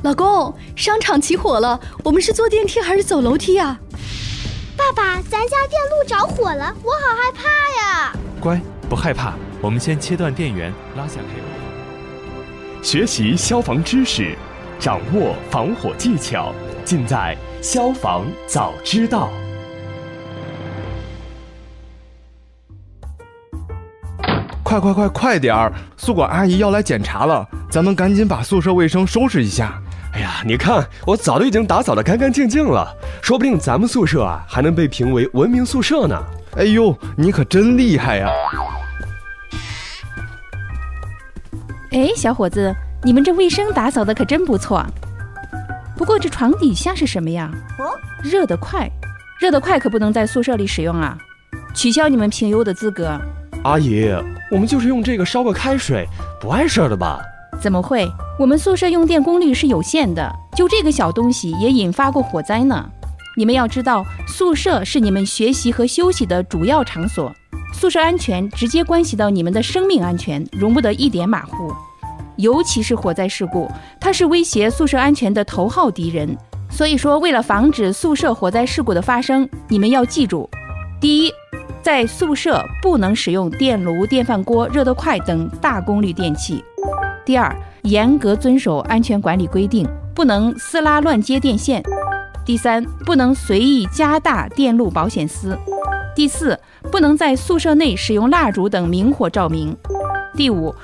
老公，商场起火了，我们是坐电梯还是走楼梯啊？ 爸爸，咱家电路着火了，我好害怕呀！ 乖，不害怕，我们先切断电源，拉下K。 学习消防知识，掌握防火技巧，尽在消防早知道。 快点儿！宿管阿姨要来检查了，咱们赶紧把宿舍卫生收拾一下。 哎呀，你看，我早都已经打扫得干干净净了，说不定咱们宿舍啊还能被评为文明宿舍呢。 哎呦，你可真厉害呀！ 哎，小伙子，你们这卫生打扫的可真不错。不过这床底下是什么呀？热得快可不能在宿舍里使用啊，取消你们评优的资格。 阿姨，我们就是用这个烧个开水，不碍事的吧？ 怎么会？我们宿舍用电功率是有限的，就这个小东西也引发过火灾呢。你们要知道，宿舍是你们学习和休息的主要场所，宿舍安全直接关系到你们的生命安全，容不得一点马虎。尤其是火灾事故，它是威胁宿舍安全的头号敌人。所以说，为了防止宿舍火灾事故的发生，你们要记住：第一，在宿舍不能使用电炉、电饭锅、热得快等大功率电器。第二，严格遵守安全管理规定，不能私拉乱接电线。第三，不能随意加大电路保险丝。第四，不能在宿舍内使用蜡烛等明火照明。第五，